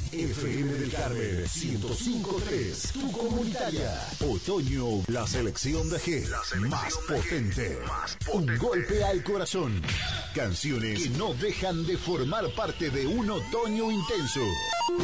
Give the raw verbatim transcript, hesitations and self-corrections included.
F M del Carmen ciento cinco punto tres, tu comunitaria. Otoño, la selección de G, la selección más, de potente. G más potente. Un golpe al corazón. Canciones que no dejan de formar parte de un otoño intenso.